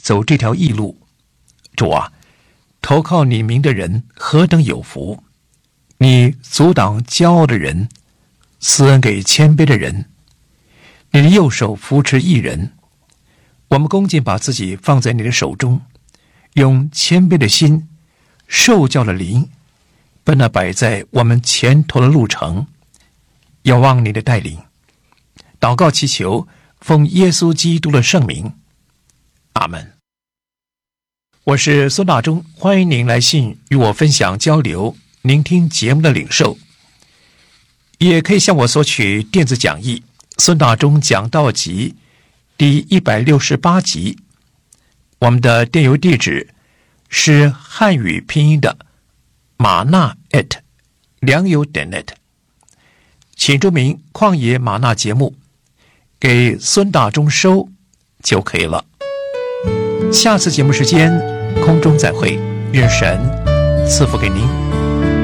走这条义路。主啊，投靠你名的人何等有福！你阻挡骄傲的人，施恩给谦卑的人。你的右手扶持义人。我们恭敬把自己放在你的手中，用谦卑的心、受教的灵，奔那摆在我们前头的路程，仰望你的带领。祷告祈求，奉耶稣基督的圣名，阿们。我是孙大中，欢迎您来信与我分享交流您听节目的领受，也可以向我索取电子讲义孙大中讲道集第168集。我们的电邮地址是汉语拼音的玛纳@良友.net， 请注明旷野玛纳节目，给孙大中收就可以了。下次节目时间空中再会，愿神赐福给您。